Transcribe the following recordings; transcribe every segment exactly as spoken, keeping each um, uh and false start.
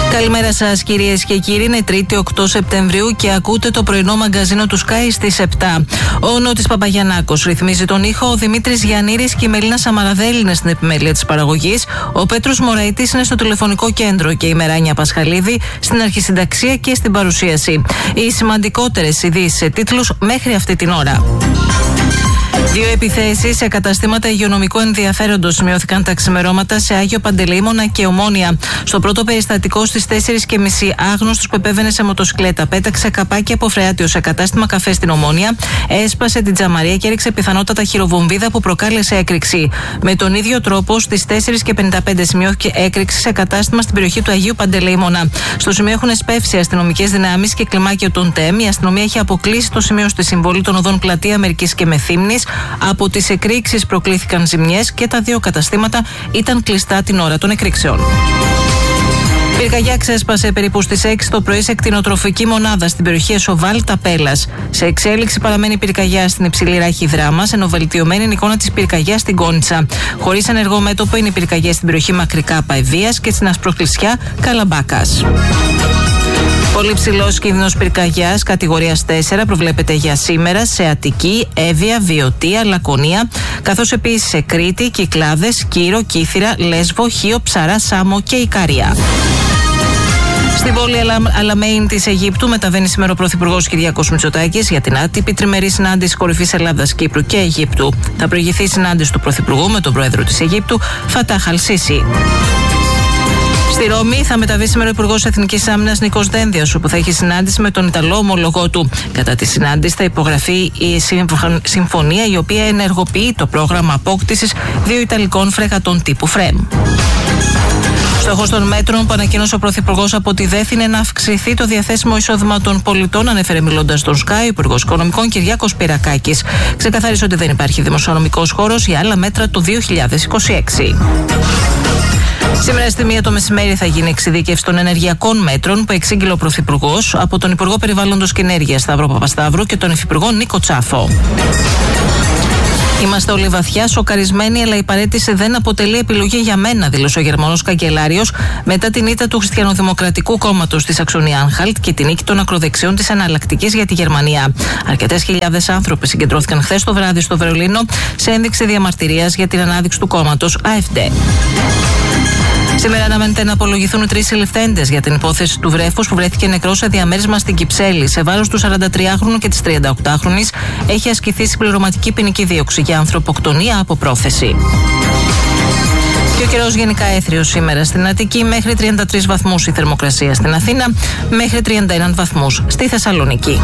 Καλημέρα σας κυρίες και κύριοι, είναι Τρίτη οκτώ Σεπτεμβρίου και ακούτε το πρωινό μαγκαζίνο του Sky στις επτά. Ο Νότης Παπαγιαννάκος ρυθμίζει τον ήχο, ο Δημήτρης Γιαννήρης και η Μελίνα Σαμαραδέλη είναι στην επιμέλεια της παραγωγής, ο Πέτρος Μωραϊτής είναι στο τηλεφωνικό κέντρο και η Μεράνια Πασχαλίδη στην αρχισυνταξία και στην παρουσίαση. Οι σημαντικότερες ειδήσεις σε τίτλους μέχρι αυτή την ώρα. Δύο επιθέσεις σε καταστήματα υγειονομικού ενδιαφέροντος σημειώθηκαν τα ξημερώματα σε Άγιο Παντελεήμονα και Ομόνια. Στο πρώτο περιστατικό στις τέσσερις και μισή, άγνωστος που επέβαινε σε μοτοσυκλέτα πέταξε καπάκι από φρεάτιο σε κατάστημα καφέ στην Ομόνια, έσπασε την τζαμαρία και έριξε πιθανότατα χειροβομβίδα που προκάλεσε έκρηξη. Με τον ίδιο τρόπο, στις τέσσερις και πενήντα πέντε σημειώθηκε έκρηξη σε κατάστημα στην περιοχή του Αγίου Παντελεήμονα. Στο σημείο έχουν εσπεύσει αστυνομικές δυνάμεις και κλιμάκιο των ΤΕΜ. Η αστυνομία έχει αποκλείσει το σημείο στη συμβολή των οδών Πλατεία Αμερικής και Μεθύμνης. Από τις εκρήξεις προκλήθηκαν ζημιές και τα δύο καταστήματα ήταν κλειστά την ώρα των εκρήξεων. Πυρκαγιά ξέσπασε περίπου στις έξι το πρωί σε κτηνοτροφική μονάδα στην περιοχή Εσοβάλ Ταπέλας. Σε εξέλιξη παραμένει η πυρκαγιά στην υψηλή ράχη Δράμας, ενώ βελτιωμένη είναι η εικόνα της πυρκαγιάς στην Κόνιτσα. Χωρίς ενεργό μέτωπο είναι η πυρκαγιά στην περιοχή Μακρικά Παεβίας και στην Ασπροκλεισιά Καλαμπάκας. Πολύ ψηλός κίνδυνος πυρκαγιάς κατηγορίας τέσσερα προβλέπεται για σήμερα σε Αττική, Εύβοια, Βιωτία, Λακωνία, καθώς επίσης σε Κρήτη, Κυκλάδες, Κύρο, Κύθυρα, Λέσβο, Χίο, Ψαρά, Σάμο και Ικαρία. Στην πόλη Αλαμέιν της Αιγύπτου μεταβαίνει σήμερα ο Πρωθυπουργός Κυριάκος Μητσοτάκης για την άτυπη τριμερή συνάντηση κορυφής Ελλάδας, Κύπρου και Αιγύπτου. Θα προηγηθεί η συνάντηση του Πρωθυπουργού με τον Πρόεδρο της Αιγύπτου, Φατάχ Αλ-Σίσι. Στη Ρώμη θα μεταβεί σήμερα ο Υπουργός Εθνικής Άμυνας Νίκος Δένδιας, όπου θα έχει συνάντηση με τον Ιταλό ομολογό του. Κατά τη συνάντηση θα υπογραφεί η συμφωνία η οποία ενεργοποιεί το πρόγραμμα απόκτησης δύο Ιταλικών φρεγατών τύπου Φρέμ. Στόχος των μέτρων που ανακοίνωσε ο Πρωθυπουργός από τη ΔΕΘ είναι να αυξηθεί το διαθέσιμο εισόδημα των πολιτών, ανέφερε μιλώντας στον Sky ο Υπουργός Οικονομικών Κυριάκος Πυρακάκης. Ξεκαθάρισε ότι δεν υπάρχει δημοσιονομικός χώρος για άλλα μέτρα το δύο χιλιάδες είκοσι έξι. Σήμερα στη μία το μεσημέρι θα γίνει εξειδίκευση των ενεργειακών μέτρων που εξήγηλε ο Πρωθυπουργός από τον Υπουργό Περιβάλλοντος και Ενέργειας Σταύρο Παπασταύρου και τον Υφυπουργό Νίκο Τσάφο. Είμαστε όλοι βαθιά σοκαρισμένοι, αλλά η παραίτηση δεν αποτελεί επιλογή για μένα, δήλωσε ο Γερμανός καγκελάριος μετά την ήττα του Χριστιανοδημοκρατικού Κόμματος της Σαξονία-Άνχαλτ και την νίκη των ακροδεξιών της Εναλλακτικής για τη Γερμανία. Αρκετές χιλιάδες άνθρωποι συγκεντρώθηκαν χθες το βράδυ στο Βερολίνο σε ένδειξη διαμαρτυρίας για την ανάδειξη του κόμματος AfD. Σήμερα αναμένεται να απολογηθούν τρεις συλληφθέντες για την υπόθεση του βρέφους που βρέθηκε νεκρό σε διαμέρισμα στην Κυψέλη. Σε βάρος του σαραντατριάχρονου και της τριανταοκτάχρονης έχει ασκηθεί συμπληρωματική ποινική δίωξη για ανθρωποκτονία από πρόθεση. Και ο καιρός γενικά έθριος σήμερα στην Αττική, μέχρι τριάντα τρεις βαθμούς η θερμοκρασία στην Αθήνα, μέχρι τριάντα ένα βαθμούς στη Θεσσαλονίκη.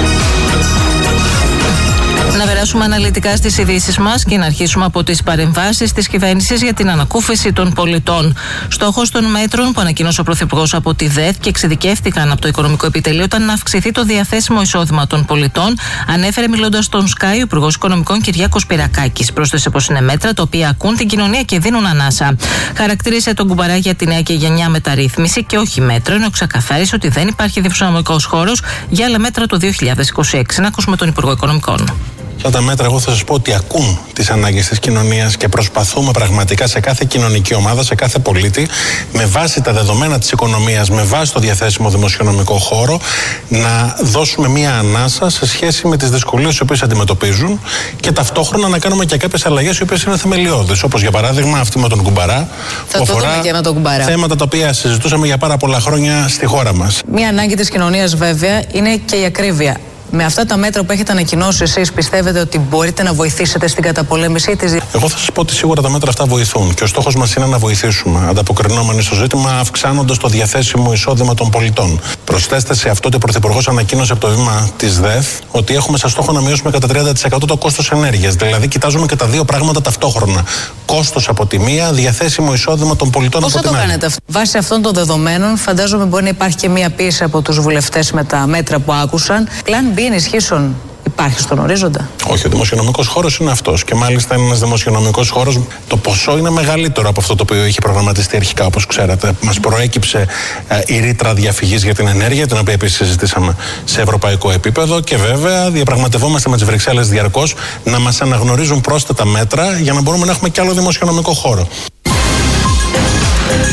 Να περάσουμε αναλυτικά στις ειδήσεις μας και να αρχίσουμε από τις παρεμβάσεις της κυβέρνησης για την ανακούφιση των πολιτών. Στόχος των μέτρων που ανακοίνωσε ο Πρωθυπουργός από τη ΔΕΘ και εξειδικεύτηκαν από το Οικονομικό Επιτελείο ήταν να αυξηθεί το διαθέσιμο εισόδημα των πολιτών, ανέφερε μιλώντας στον Sky ο Υπουργός Οικονομικών Κυριάκος Πυρακάκης. Πρόσθεσε πως είναι μέτρα τα οποία ακούν την κοινωνία και δίνουν ανάσα. Χαρακτήρισε τον κουμπαρά για τη νέα και γενιά μεταρρύθμιση και όχι μέτρο, ενώ ξεκαθάρισε ότι δεν υπάρχει δημοσιονομικός χώρος για άλλα μέτρα το δύο χιλιάδες είκοσι έξι. Να ακούσουμε τον Υπουργό Οικονομικών. Αυτά τα μέτρα, εγώ θα σας πω ότι ακούν τις ανάγκες της κοινωνίας και προσπαθούμε πραγματικά σε κάθε κοινωνική ομάδα, σε κάθε πολίτη, με βάση τα δεδομένα της οικονομίας, με βάση το διαθέσιμο δημοσιονομικό χώρο, να δώσουμε μία ανάσα σε σχέση με τις δυσκολίες τις οποίες αντιμετωπίζουν και ταυτόχρονα να κάνουμε και κάποιες αλλαγές οι οποίες είναι θεμελιώδεις. Όπως για παράδειγμα αυτή με τον κουμπαρά, θα που το αφορά δούμε και με τον κουμπαρά. Θέματα τα οποία συζητούσαμε για πάρα πολλά χρόνια στη χώρα μας. Μία ανάγκη της κοινωνίας βέβαια είναι και η ακρίβεια. Με αυτά τα μέτρα που έχετε ανακοινώσει, εσείς πιστεύετε ότι μπορείτε να βοηθήσετε στην καταπολέμησή της? Εγώ θα σας πω ότι σίγουρα τα μέτρα αυτά βοηθούν και ο στόχος μας είναι να βοηθήσουμε, ανταποκρινόμενοι στο ζήτημα, αυξάνοντας το διαθέσιμο εισόδημα των πολιτών. Προσθέστε σε αυτό ότι ο Πρωθυπουργός ανακοίνωσε από το βήμα της ΔΕΘ ότι έχουμε σαν στόχο να μειώσουμε κατά τριάντα τοις εκατό το κόστος ενέργειας. Δηλαδή, κοιτάζουμε και τα δύο πράγματα ταυτόχρονα. Κόστος από τη μία, διαθέσιμο εισόδημα των πολιτών Πώς από την άλλη. Πώς θα το κάνετε αυτό? Βάσει αυτών των δεδομένων, φαντάζομαι μπορεί να υπάρχει και μία πίεση από τους βουλευτές με τα μέτρα που άκουσαν. Plan B ενισχύσεων υπάρχει στον ορίζοντα? Όχι, ο δημοσιονομικός χώρος είναι αυτός. Και μάλιστα είναι ένας δημοσιονομικός χώρος. Το ποσό είναι μεγαλύτερο από αυτό το οποίο είχε προγραμματιστεί αρχικά, όπως ξέρετε. Μας προέκυψε ε, η ρήτρα διαφυγής για την ενέργεια, την οποία επίσης συζητήσαμε σε ευρωπαϊκό επίπεδο. Και βέβαια διαπραγματευόμαστε με τις Βρυξέλλες διαρκώς να μας αναγνωρίζουν πρόσθετα μέτρα για να μπορούμε να έχουμε κι άλλο δημοσιονομικό χώρο. Έχουμε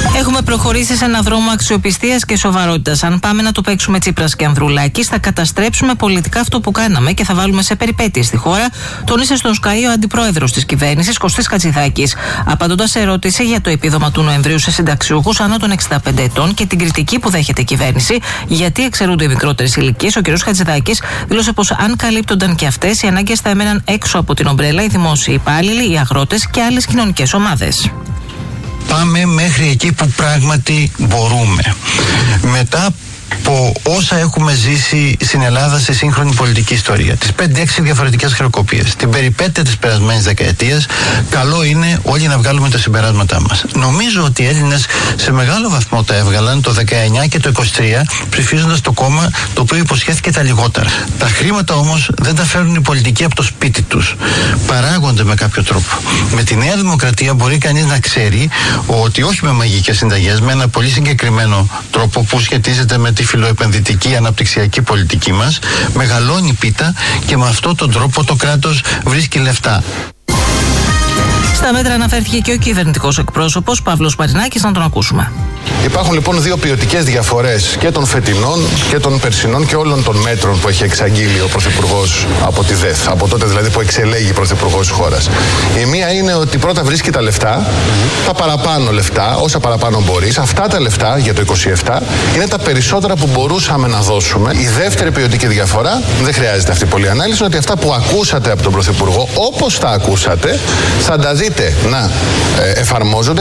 προχωρήσει σε έναν δρόμο αξιοπιστίας και σοβαρότητας. Αν πάμε να το παίξουμε Τσίπρας και Ανδρουλάκης, θα καταστρέψουμε πολιτικά αυτό που κάναμε και θα βάλουμε σε περιπέτειες στη χώρα, τόνισε στον Sky ο αντιπρόεδρος της κυβέρνησης, Κωστής Χατζηδάκης, απαντώντας σε ερώτηση για το επίδομα του Νοεμβρίου σε συνταξιούχους άνω των εξήντα πέντε ετών και την κριτική που δέχεται η κυβέρνηση γιατί εξαιρούνται οι μικρότερες ηλικίες. Ο κ. Χατζηδάκης δήλωσε πως αν καλύπτονταν και αυτές, οι ανάγκες θα έμεναν έξω από την ομπρέλα οι δημόσιοι υπάλληλοι, οι αγρότες και άλλες κοινωνικές ομάδες. Πάμε μέχρι εκεί που πράγματι μπορούμε. Μετά από όσα έχουμε ζήσει στην Ελλάδα σε σύγχρονη πολιτική ιστορία, τις πέντε έξι διαφορετικές χρεοκοπίες, την περιπέτεια της περασμένης δεκαετίας, καλό είναι όλοι να βγάλουμε τα συμπεράσματά μας. Νομίζω ότι οι Έλληνες σε μεγάλο βαθμό τα έβγαλαν το δεκαεννιά και το είκοσι τρία, ψηφίζοντας το κόμμα το οποίο υποσχέθηκε τα λιγότερα. Τα χρήματα όμως δεν τα φέρνουν οι πολιτικοί από το σπίτι τους. Παράγονται με κάποιο τρόπο. Με τη Νέα Δημοκρατία μπορεί κανείς να ξέρει ότι όχι με μαγικές συνταγές, με ένα πολύ συγκεκριμένο τρόπο που σχετίζεται με τη φιλοεπενδυτική αναπτυξιακή πολιτική μας, μεγαλώνει πίτα και με αυτόν τον τρόπο το κράτος βρίσκει λεφτά. Στα μέτρα αναφέρθηκε και ο κυβερνητικός εκπρόσωπος Παύλος Μαρινάκης, να τον ακούσουμε. Υπάρχουν λοιπόν δύο ποιοτικές διαφορές και των φετινών και των περσινών και όλων των μέτρων που έχει εξαγγείλει ο Πρωθυπουργός από τη ΔΕΘ, από τότε δηλαδή που εξελέγει Πρωθυπουργός της χώρας. Η μία είναι ότι πρώτα βρίσκει τα λεφτά, mm-hmm. τα παραπάνω λεφτά, όσα παραπάνω μπορείς. Αυτά τα λεφτά για το είκοσι επτά είναι τα περισσότερα που μπορούσαμε να δώσουμε. Η δεύτερη ποιοτική διαφορά, δεν χρειάζεται αυτή πολλή ανάλυση, είναι ότι αυτά που ακούσατε από τον Πρωθυπουργό, όπως τα ακούσατε, θα τα δείτε να ε, εφαρμόζονται.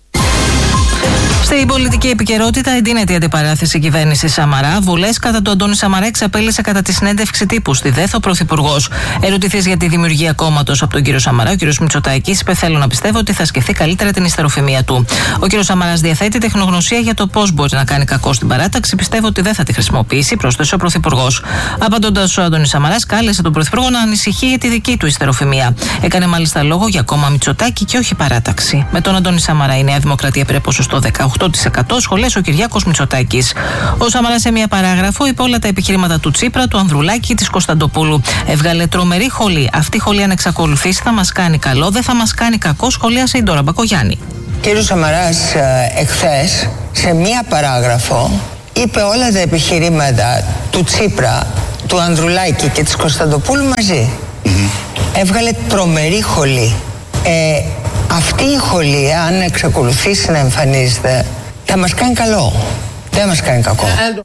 Στην πολιτική επικαιρότητα εντείνεται η αντιπαράθεση κυβέρνηση Σαμαρά. Βουλές κατά του Αντώνη Σαμαρά εξαπέλυσε κατά τη συνέντευξη τύπου στη ΔΕΘ ο Πρωθυπουργός. Ερωτηθής για τη δημιουργία κόμματος από τον κύριο Σαμαρά, ο κύριος Μητσοτάκης είπε: θέλω να πιστεύω ότι θα σκεφτεί καλύτερα την υστεροφημία του. Ο κύριος Σαμαράς διαθέτει τεχνογνωσία για το πώς μπορεί να κάνει κακό στην παράταξη. Πιστεύω ότι δεν θα τη χρησιμοποιήσει, πρόσθεσε ο Πρωθυπουργός. Απαντώντας, ο Αντώνης Σαμαράς κάλεσε τον Πρωθυπουργό να ανησυχεί για τη δική του υστεροφημία. Έκανε μάλιστα λόγο για κόμμα Μητσοτάκη και όχι παράταξη. Με τον Αντώνη Σαμαρά η Νέα Δημοκρατία πήρε ποσοστό δεκαοκτώ τοις εκατό, σχολές ο Κυριάκος Μητσοτάκης. Ο Σαμαράς σε μια παράγραφο είπε όλα τα επιχειρήματα του Τσίπρα, του Ανδρουλάκη, της Κωνσταντοπούλου. Έβγαλε τρομερή χολή. Αυτή η χολή, αν εξακολουθήσει, θα μας κάνει καλό, δεν θα μας κάνει κακό, σχολίασε η Ντόρα Μπακογιάννη. Κύριος Σαμαράς εχθές σε μια παράγραφο είπε όλα τα επιχειρήματα του Τσίπρα, του Ανδρουλάκη και της Κωνσταντοπούλου μαζί. Mm-hmm. Έβγαλε τρομερή χολή. Ε, αυτή η χολή, αν εξακολουθήσει να εμφανίζεται, θα μας κάνει καλό. Δεν μας κάνει κακό.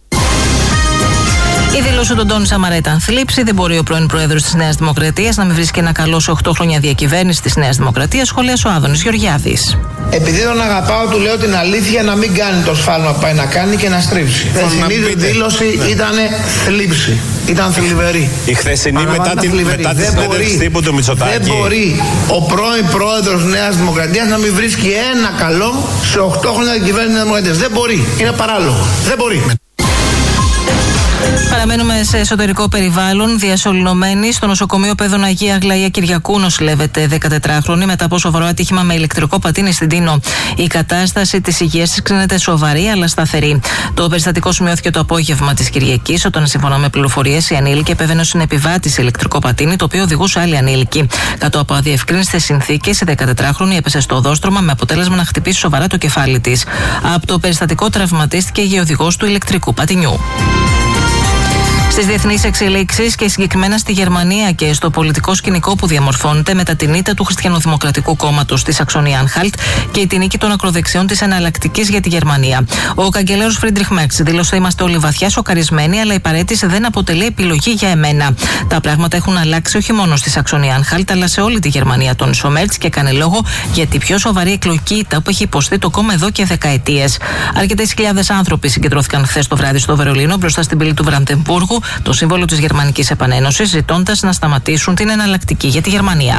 Η δήλωση του Αντώνη Σαμαρά ήταν θλίψη. Δεν μπορεί ο πρώην πρόεδρος της Νέας Δημοκρατίας να μην βρίσκει ένα καλό σε οκτώ χρόνια διακυβέρνηση της Νέας Δημοκρατίας, σχολίασε ο Άδωνης Γεωργιάδης. Επειδή τον αγαπάω, του λέω την αλήθεια, να μην κάνει το σφάλμα που πάει να κάνει και να στρίψει. Η χθεσινή δήλωση ναι. ήταν θλίψη. Ήταν θλιβερή. Η χθεσινή μετά, την, μετά τη συνέντευξη τύπου του Μητσοτάκη. Δεν μπορεί ο πρώην πρόεδρος της Νέας Δημοκρατίας να μην βρίσκει ένα καλό σε οκτώ χρόνια διακυβέρνηση της Δημοκρατίας. Δεν μπορεί. Είναι παράλογο. Δεν μπορεί. Παραμένουμε σε εσωτερικό περιβάλλον. Διασωληνωμένη στο νοσοκομείο Παιδών Αγία Αγλαία Κυριακού νοσηλεύεται δεκατετράχρονη μετά από σοβαρό ατύχημα με ηλεκτρικό πατίνι στην Τίνο. Η κατάσταση της υγείας της κρίνεται σοβαρή αλλά σταθερή. Το περιστατικό σημειώθηκε το απόγευμα της Κυριακής, όταν σύμφωνα με πληροφορίες η ανήλικη επέβαινε στον επιβάτη σε ηλεκτρικό πατίνι, το οποίο οδηγούσε άλλη ανήλικη. Κάτω από αδιευκρίνηστες συνθήκες, η δεκατετράχρονη έπεσε στο οδόστρωμα με αποτέλεσμα να χτυπήσει σοβαρά το κεφάλι της. Από το περιστατικό τραυματίστηκε η οδηγός του ηλεκτρικού πατινιού. Στις διεθνείς εξελίξεις και συγκεκριμένα στη Γερμανία και στο πολιτικό σκηνικό που διαμορφώνεται μετά την ήττα του Χριστιανοδημοκρατικού Κόμματος στη Σαξονία-Ανχάλτ και την νίκη των ακροδεξιών της εναλλακτικής για τη Γερμανία. Ο καγκελάρος Φρίντριχ Μέρτς δήλωσε: είμαστε όλοι βαθιά σοκαρισμένοι, αλλά η παραίτηση δεν αποτελεί επιλογή για εμένα. Τα πράγματα έχουν αλλάξει όχι μόνο στη Σαξονία-Ανχάλτ, αλλά σε όλη τη Γερμανία, τόνισε ο Μέρτς και έκανε λόγο για τη πιο σοβαρή εκλογική ήττα που έχει υποστεί το κόμμα εδώ και δεκαετίες. Αρκετές χιλιάδες άνθρωποι συγκεντρώθηκαν χθες το βράδυ στο Βερολίνο μπροστά στην πύλη του Βραντεμβούργου, το σύμβολο της Γερμανικής Επανένωσης, ζητώντας να σταματήσουν την εναλλακτική για τη Γερμανία.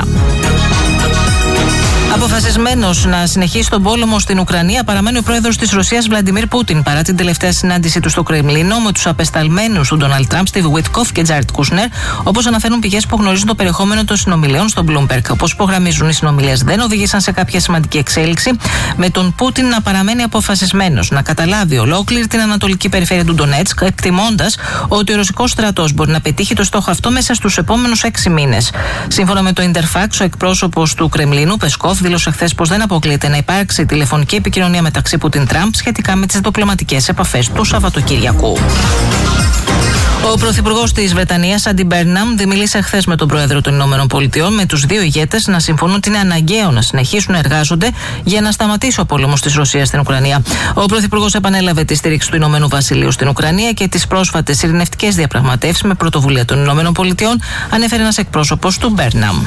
Αποφασισμένος να συνεχίσει τον πόλεμο στην Ουκρανία παραμένει ο πρόεδρος της Ρωσίας Βλαντιμίρ Πούτιν, παρά την τελευταία συνάντησή του στο Κρεμλίνο με τους απεσταλμένους του Ντόναλντ Τραμπ, Στιβ Γουίτκοφ και Τζάρετ Κούσνερ, όπως αναφέρουν πηγές που γνωρίζουν το περιεχόμενο των συνομιλιών στο Bloomberg. Όπως υπογραμμίζουν, οι συνομιλίες δεν οδήγησαν σε κάποια σημαντική εξέλιξη, με τον Πούτιν να παραμένει αποφασισμένος να καταλάβει ολόκληρη την ανατολική περιφέρεια του Ντονέτσκ, εκτιμώντας ότι ο ρωσικός στρατός μπορεί να πετύχει το στόχο αυτό μέσα στους επόμενους έξι μήνες. Σύμφωνα με το Interfax, ο εκπρόσωπος του Κρεμλίνου, Πεσκόφ, δήλωσε χθες πως δεν αποκλείεται να υπάρξει τηλεφωνική επικοινωνία μεταξύ Πούτιν-Τραμπ σχετικά με τις διπλωματικές επαφές του Σαββατοκύριακου. Ο Πρωθυπουργός της Βρετανίας, Άντι Μπέρναμ, μίλησε χθες με τον Πρόεδρο των Ηνωμένων Πολιτειών, με τους δύο ηγέτες να συμφωνούν ότι είναι αναγκαίο να συνεχίσουν να εργάζονται για να σταματήσει ο πόλεμος της Ρωσίας στην Ουκρανία. Ο Πρωθυπουργός επανέλαβε τη στήριξη του Ηνωμένου Βασιλείου στην Ουκρανία και τις πρόσφατες ειρηνευτικές διαπραγματεύσεις με πρωτοβουλία των Ηνωμένων Πολιτειών, ανέφερε ένας εκπρόσωπος του Μπέρναμ.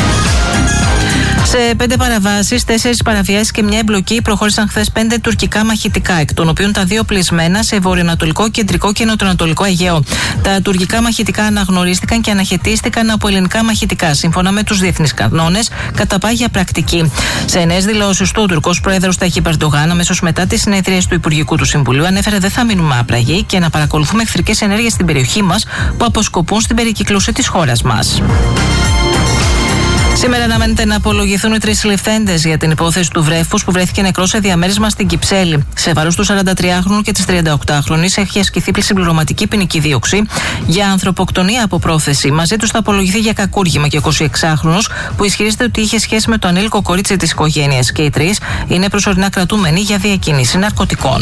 Σε πέντε παραβάσεις, τέσσερις παραβιάσεις και μια εμπλοκή προχώρησαν χθες πέντε τουρκικά μαχητικά, εκ των οποίων τα δύο πλεισμένα σε βορειοανατολικό, κεντρικό και νοτιοανατολικό Αιγαίο. Τα τουρκικά μαχητικά αναγνωρίστηκαν και αναχαιτίστηκαν από ελληνικά μαχητικά, σύμφωνα με τους διεθνείς κανόνες, κατά πάγια πρακτική. Σε νέες δηλώσεις του, ο Τουρκός Πρόεδρος Ταγιπ Ερντογάν, αμέσως μετά τις συνεδρίες του Υπουργικού του Συμβουλίου, ανέφερε: δεν θα μείνουμε άπραγοι και να παρακολουθούμε εχθρικές ενέργειες στην περιοχή μας που αποσκοπούν στην περικύκλωση της χώρας μας. Σήμερα αναμένεται να απολογηθούν οι τρεις συλληφθέντες για την υπόθεση του βρέφους που βρέθηκε νεκρός σε διαμέρισμα στην Κυψέλη. Σε βάρος του σαραντατριάχρονου και της τριανταοκτάχρονης έχει ασκηθεί συμπληρωματική ποινική δίωξη για ανθρωποκτονία από πρόθεση. Μαζί τους θα απολογηθεί για κακούργημα και ο εικοσιεξάχρονος που ισχυρίζεται ότι είχε σχέση με το ανήλικο κορίτσι της οικογένειας. Και οι τρεις είναι προσωρινά κρατούμενοι για διακίνηση ναρκωτικών.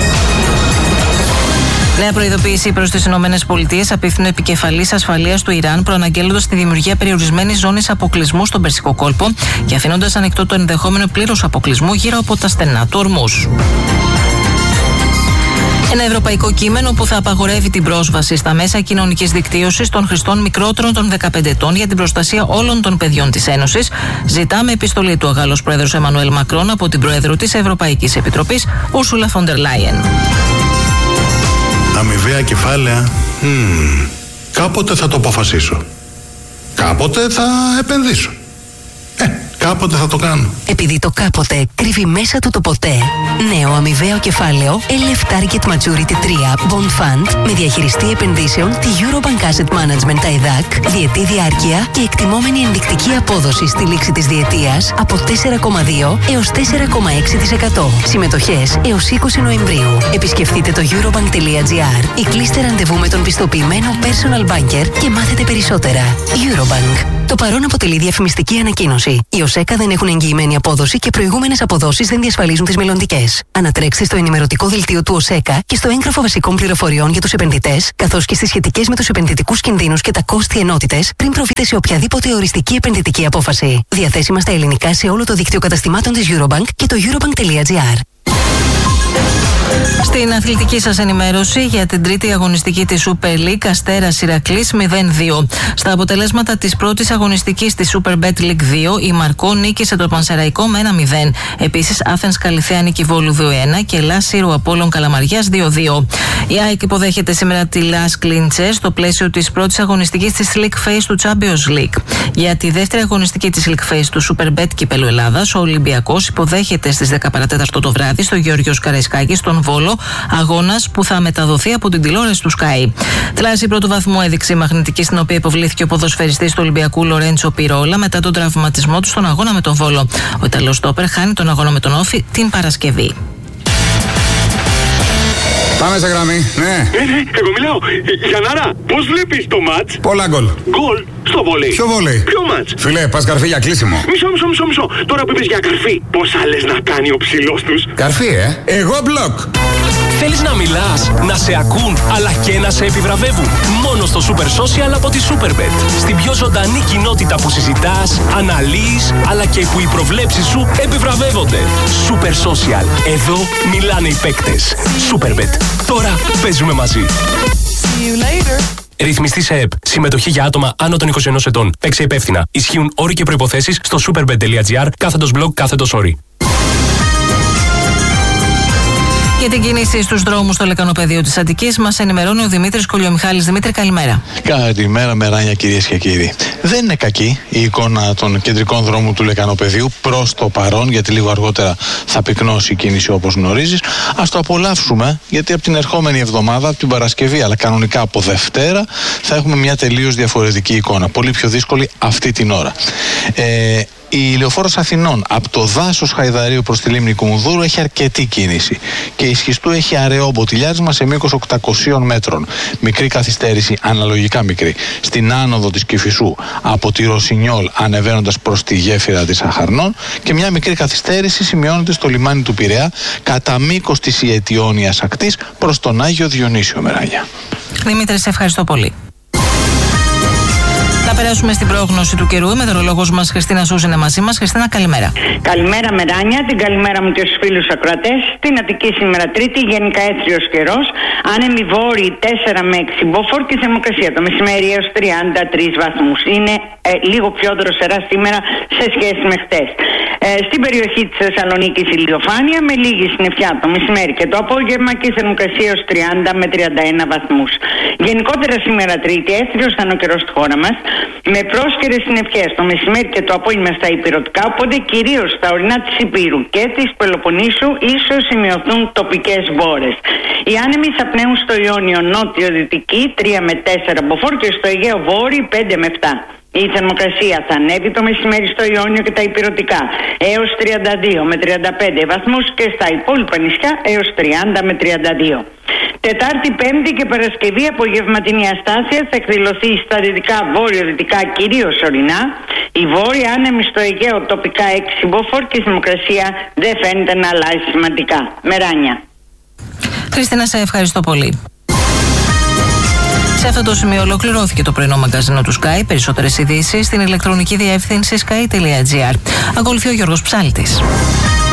Νέα προειδοποίηση προς τις ΗΠΑ απίθυνε ο επικεφαλής ασφαλείας του Ιράν, προαναγγέλλοντας τη δημιουργία περιορισμένης ζώνης αποκλεισμού στον Περσικό κόλπο και αφήνοντας ανοιχτό το ενδεχόμενο πλήρους αποκλεισμού γύρω από τα στενά του Ορμούζ. Ένα ευρωπαϊκό κείμενο που θα απαγορεύει την πρόσβαση στα μέσα κοινωνικής δικτύωσης των χρηστών μικρότερων των δεκαπέντε ετών για την προστασία όλων των παιδιών της Ένωσης, ζητά με επιστολή του ο Γάλλος Πρόεδρος Εμμανουέλ Μακρόν από την Πρόεδρο της Ευρωπαϊκής Επιτροπής, Ούρσουλα φον ντερ Λάιεν. Αμοιβαία κεφάλαια. Mm. Κάποτε θα το αποφασίσω. Κάποτε θα επενδύσω. Ε, κάποτε θα το κάνω. Επειδή το κάποτε κρύβει μέσα του το ποτέ. Νέο αμοιβαίο κεφάλαιο ελ εφ Target Maturity τρία Bond Fund με διαχειριστή επενδύσεων τη Eurobank Asset Management ι έι ντι έι σι, διετή διάρκεια και εκτιμόμενη ενδεικτική απόδοση στη λήξη της διετίας από τέσσερα κόμμα δύο έως τέσσερα κόμμα έξι τοις εκατό. Συμμετοχές έως είκοσι Νοεμβρίου. Επισκεφτείτε το eurobank τελεία gr ή κλείστε ραντεβού με τον πιστοποιημένο personal banker και μάθετε περισσότερα. Eurobank. Το παρόν αποτελεί διαφημιστική ανακοίνωση. Οι ΟΣΕΚΑ δεν έχουν εγγυημένη απόδοση και προηγούμενες αποδόσεις δεν διασφαλίζουν τις μελλοντικές. Ανατρέξτε στο ενημερωτικό δελτίο του ΟΣΕΚΑ και στο έγγραφο βασικών πληροφοριών για τους επενδυτές, καθώς και στις σχετικές με τους επενδυτικούς κινδύνους και τα κόστη ενότητες, πριν προβείτε σε οποιαδήποτε οριστική επενδυτική απόφαση. Διαθέσιμα στα ελληνικά σε όλο το δίκτυο καταστημάτων της Eurobank και το eurobank τελεία gr. Στην αθλητική σας ενημέρωση για την τρίτη αγωνιστική της Super League, Αστέρας Ηρακλής μηδέν δύο. Στα αποτελέσματα της πρώτης αγωνιστικής της Super Bet League δύο, η Μαρκό νίκησε το Πανσεραϊκό με ένα μηδέν. Επίσης, Άθενς Καλιθέα νίκη Βόλου δύο ένα και Λάσιρου Απόλλων Καλαμαριάς δύο δύο. Η ΑΕΚ υποδέχεται σήμερα τη Λας Κλίντσε στο πλαίσιο της πρώτης αγωνιστικής της League Phase του Champions League. Για τη δεύτερη αγωνιστική της League Phase του Super Bet Κυπέλλου Ελλάδας, ο Ολυμπιακός υποδέχεται στις δέκα παρά τέταρτο το βράδυ στο Γεώργιος Καραϊσκάκη στον Βόλο, αγώνας που θα μεταδοθεί από την τηλεόραση του Sky. Θλάση πρώτου βαθμού έδειξε η μαγνητική, στην οποία υποβλήθηκε ο ποδοσφαιριστής του Ολυμπιακού Λορέντσο Πυρόλα μετά τον τραυματισμό του στον αγώνα με τον Βόλο. Ο Ιταλός στόπερ χάνει τον αγώνα με τον Όφη την Παρασκευή. Πάμε σε γραμμή, ναι. Ε, ναι, εγώ μιλάω. Γιαννάρα, πώς βλέπεις το μάτς? Πολλά γκολ. Γκολ στο βόλεϊ. Ποιο βόλεϊ? Ποιο μάτς? Φιλέ, πας καρφί για κλείσιμο. Μισό, μισό, μισό, μισό. Τώρα που είπες για καρφί, πόσα λες να κάνει ο ψηλός τους? Καρφί, ε. Εγώ μπλοκ. Θέλεις να μιλάς, να σε ακούν, αλλά και να σε επιβραβεύουν? Μόνο στο Super Social από τη Superbet. Στην πιο ζωντανή κοινότητα που συζητάς, αναλύεις, αλλά και που οι προβλέψεις σου επιβραβεύονται. Super Social. Εδώ μιλάνε οι παίκτες. Superbet. Τώρα παίζουμε μαζί. Ρυθμιστή σε ΕΠ. Συμμετοχή για άτομα άνω των είκοσι ενός ετών. Παίξε υπεύθυνα. Ισχύουν όροι και προϋποθέσεις στο superbet τελεία gr κάθετος blog κάθετος όροι. Για την κίνηση στους δρόμους στο λεκανοπεδίο της Αττικής μας ενημερώνει ο Δημήτρης Κολιομιχάλης. Δημήτρη, καλημέρα. Καλημέρα, μεράνια, κυρίες και κύριοι. Δεν είναι κακή η εικόνα των κεντρικών δρόμων του λεκανοπεδίου προς το παρόν, γιατί λίγο αργότερα θα πυκνώσει η κίνηση όπως γνωρίζεις. Ας το απολαύσουμε, γιατί από την ερχόμενη εβδομάδα, από την Παρασκευή, αλλά κανονικά από Δευτέρα, θα έχουμε μια τελείως διαφορετική εικόνα. Πολύ πιο δύσκολη αυτή την ώρα. Ε, Η Λεωφόρος Αθηνών από το δάσος Χαϊδαρίου προς τη λίμνη Κουμουνδούρου έχει αρκετή κίνηση και η Σχιστού έχει αραιό μποτιλιάρισμα σε μήκος οκτακοσίων μέτρων. Μικρή καθυστέρηση, αναλογικά μικρή, στην άνοδο της Κηφισού από τη Ρωσινιόλ ανεβαίνοντας προς τη γέφυρα της Αχαρνών και μια μικρή καθυστέρηση σημειώνεται στο λιμάνι του Πειραιά κατά μήκος της Ιετιώνιας ακτής προς τον Άγιο Διονύσιο, Μεράνια. Δημήτρη, σε ευχαριστώ πολύ. Να περάσουμε στην πρόγνωση του καιρού. Η μετεωρολόγος μας Χριστίνα Σούζ είναι μαζί μας. Χριστίνα, καλημέρα. Καλημέρα, Μεράνια. Την καλημέρα μου και στους φίλους ακροατές. Στην Αττική σήμερα Τρίτη, γενικά έθριος καιρός. Άνεμοι βόρειοι τέσσερα με έξι μποφόρ και θερμοκρασία το μεσημέρι έως τριάντα τρεις βαθμούς. Είναι ε, λίγο πιο δροσερά σήμερα σε σχέση με χτες. Ε, στην περιοχή της Θεσσαλονίκης ηλιοφάνεια με λίγη συννεφιά το μεσημέρι και το απόγευμα και θερμοκρασία έως τριάντα με τριάντα ένα βαθμούς. Γενικότερα σήμερα Τρίτη έθριος θα είναι ο καιρός στη χώρα μας, με πρόσκαιρες συννεφιές το μεσημέρι και το απόγευμα στα υπηρετικά, οπότε κυρίως στα ορεινά της Υπήρου και της Πελοποννήσου ίσως σημειωθούν τοπικές μπόρες. Οι άνεμοι θα πνέουν στο Ιόνιο νότιο-δυτική τρία με τέσσερα μποφόρ και στο Αιγαίο βόρειο πέντε με επτά. Η θερμοκρασία θα ανέβει το μεσημέρι στο Ιόνιο και τα υπηρετικά έως τριάντα δύο με τριάντα πέντε βαθμούς και στα υπόλοιπα νησιά έως τριάντα με τριάντα δύο. Τετάρτη, Πέμπτη και Παρασκευή απογευματινή αστάθεια θα εκδηλωθεί στα δυτικά βόρειο-δυτικά κυρίως ορεινά. Η βόρεια άνεμη στο Αιγαίο τοπικά έξι μποφόρ και η θερμοκρασία δεν φαίνεται να αλλάζει σημαντικά. Μεράνια. Χριστίνα, σε ευχαριστώ πολύ. Σε αυτό το σημείο ολοκληρώθηκε το πρωινό μαγκαζίνο του Sky. Περισσότερες ειδήσεις στην ηλεκτρονική διεύθυνση sky τελεία gr. Ακολουθεί ο Γιώργος Ψάλτης.